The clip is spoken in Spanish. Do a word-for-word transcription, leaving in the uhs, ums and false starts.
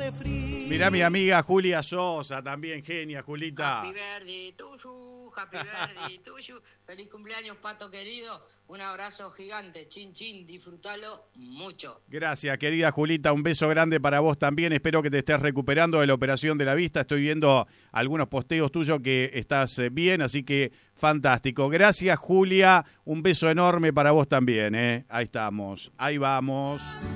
de frío. Mirá mi amiga Julia Sosa, también genia, Julita. Happy birthday to you, happy birthday to you. Feliz cumpleaños, Pato querido. Un abrazo gigante, chin chin, disfrútalo mucho. Gracias, querida Julita, un beso grande para vos también. Espero que te estés recuperando de la operación de la vista. Estoy viendo algunos posteos tuyos que estás bien, así que fantástico. Gracias, Julia. Un beso enorme para vos también, ¿eh? Ahí estamos, ahí vamos.